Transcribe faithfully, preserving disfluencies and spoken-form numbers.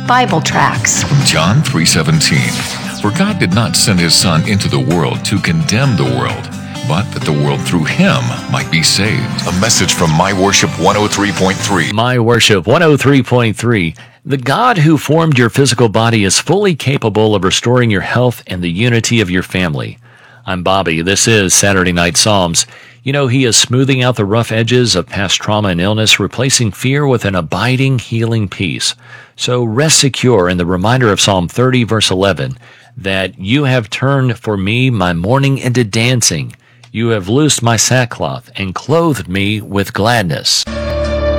Bible tracts. John three seventeen. For God did not send his Son into the world to condemn the world, but that the world through him might be saved. A message from My Worship one oh three point three. My Worship one oh three point three. The God who formed your physical body is fully capable of restoring your health and the unity of your family. I'm Bobby. This is Saturday Night Psalms. You know, he is smoothing out the rough edges of past trauma and illness, replacing fear with an abiding, healing peace. So rest secure in the reminder of Psalm thirty, verse eleven, that you have turned for me my mourning into dancing. You have loosed my sackcloth and clothed me with gladness.